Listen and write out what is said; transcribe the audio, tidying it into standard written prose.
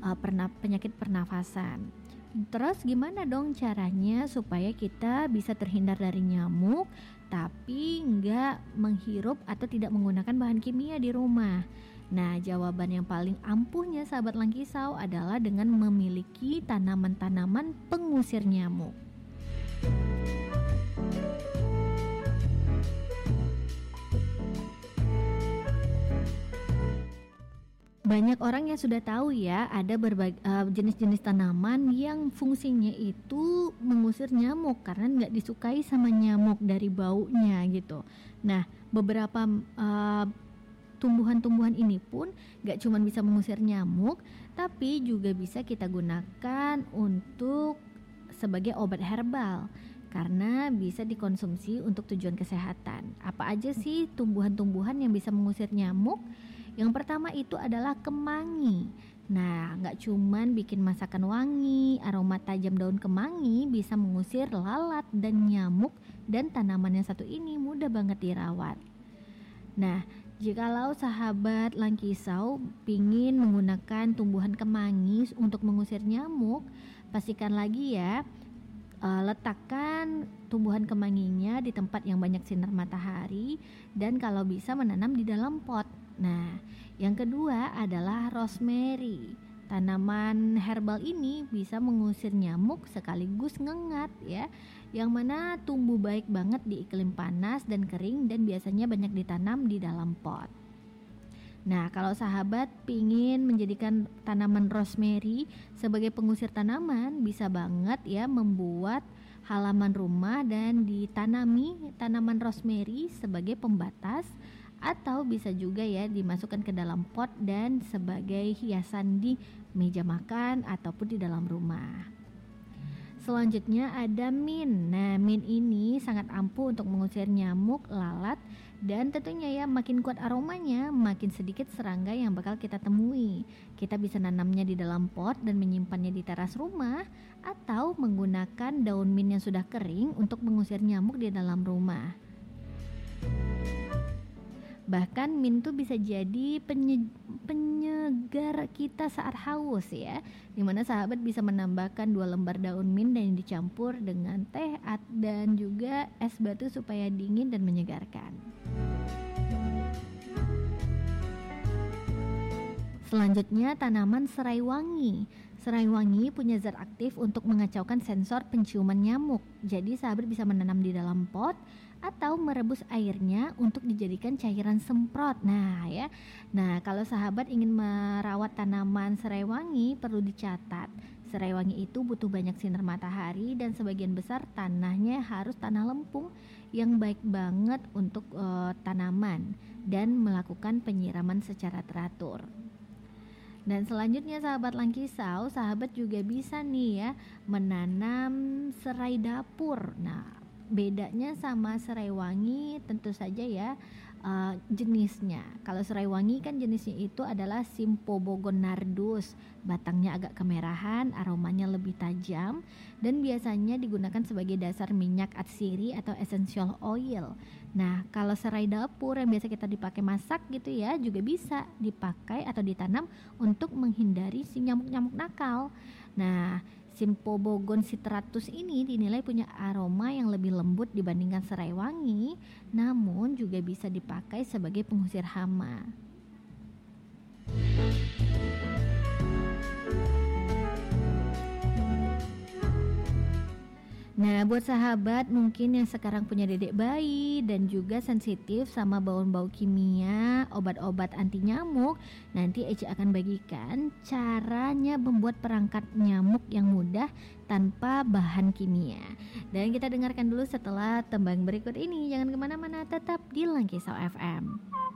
penyakit pernafasan. Terus gimana dong caranya supaya kita bisa terhindar dari nyamuk tapi nggak menghirup atau tidak menggunakan bahan kimia di rumah? Nah, jawaban yang paling ampuhnya sahabat Langkisau adalah dengan memiliki tanaman-tanaman pengusir nyamuk. Banyak orang yang sudah tahu ya, ada berbagai jenis-jenis tanaman yang fungsinya itu mengusir nyamuk karena nggak disukai sama nyamuk dari baunya gitu. Nah, beberapa tumbuhan-tumbuhan ini pun gak cuma bisa mengusir nyamuk, tapi juga bisa kita gunakan untuk sebagai obat herbal karena bisa dikonsumsi untuk tujuan kesehatan. Apa aja sih tumbuhan-tumbuhan yang bisa mengusir nyamuk? Yang pertama itu adalah kemangi. Nah, gak cuman bikin masakan wangi, aroma tajam daun kemangi bisa mengusir lalat dan nyamuk, dan tanaman yang satu ini mudah banget dirawat. Nah, jikalau sahabat Langkisau pingin menggunakan tumbuhan kemangi untuk mengusir nyamuk, pastikan lagi ya, letakkan tumbuhan kemanginya di tempat yang banyak sinar matahari dan kalau bisa menanam di dalam pot. Nah, yang kedua adalah rosemary. Tanaman herbal ini bisa mengusir nyamuk sekaligus ngengat ya, yang mana tumbuh baik banget di iklim panas dan kering dan biasanya banyak ditanam di dalam pot. Nah, kalau sahabat pingin menjadikan tanaman rosemary sebagai pengusir tanaman, bisa banget ya membuat halaman rumah dan ditanami tanaman rosemary sebagai pembatas, atau bisa juga ya dimasukkan ke dalam pot dan sebagai hiasan di meja makan ataupun di dalam rumah. Selanjutnya ada mint. Nah, mint ini sangat ampuh untuk mengusir nyamuk, lalat, dan tentunya ya makin kuat aromanya, makin sedikit serangga yang bakal kita temui. Kita bisa nanamnya di dalam pot dan menyimpannya di teras rumah, atau menggunakan daun mint yang sudah kering untuk mengusir nyamuk di dalam rumah. Bahkan mint tuh bisa jadi penyegar kita saat haus ya, dimana sahabat bisa menambahkan 2 lembar daun mint dan dicampur dengan teh dan juga es batu supaya dingin dan menyegarkan. Selanjutnya tanaman serai wangi. Serai wangi punya zat aktif untuk mengacaukan sensor penciuman nyamuk. Jadi sahabat bisa menanam di dalam pot atau merebus airnya untuk dijadikan cairan semprot. Nah, kalau sahabat ingin merawat tanaman serai wangi, perlu dicatat, serai wangi itu butuh banyak sinar matahari dan sebagian besar tanahnya harus tanah lempung yang baik banget untuk tanaman dan melakukan penyiraman secara teratur. Dan selanjutnya sahabat Langkisau, sahabat juga bisa nih ya menanam serai dapur. Nah, bedanya sama serai wangi tentu saja ya jenisnya. Kalau serai wangi kan jenisnya itu adalah Symphobogon nardus. Batangnya agak kemerahan, aromanya lebih tajam dan biasanya digunakan sebagai dasar minyak atsiri atau essential oil. Nah, kalau serai dapur yang biasa kita dipakai masak gitu ya, juga bisa dipakai atau ditanam untuk menghindari si nyamuk-nyamuk nakal. Nah, Symphobogon citratus ini dinilai punya aroma yang lebih lembut dibandingkan serai wangi, namun juga bisa dipakai sebagai pengusir hama. Nah, buat sahabat mungkin yang sekarang punya dedek bayi dan juga sensitif sama bau-bau kimia, obat-obat anti nyamuk, nanti Eci akan bagikan caranya membuat perangkap nyamuk yang mudah tanpa bahan kimia. Dan kita dengarkan dulu setelah tembang berikut ini. Jangan kemana-mana, tetap di Langkisau FM.